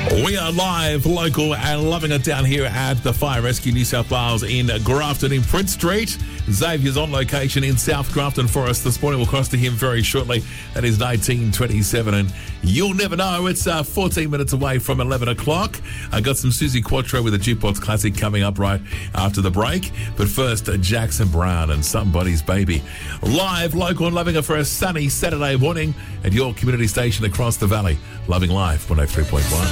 We are live, local, and loving it down here at the Fire Rescue New South Wales in Grafton in Prince Street. Xavier's on location in South Grafton for us this morning. We'll cross to him very shortly. That is 1927, and you'll never know. It's 14 minutes away from 11 o'clock. I got some Susie Quattro with a Jukebox Classic coming up right after the break. But first, Jackson Browne and Somebody's Baby. Live, local, and loving it for a sunny Saturday morning at your community station across the valley. Loving Life 103.1.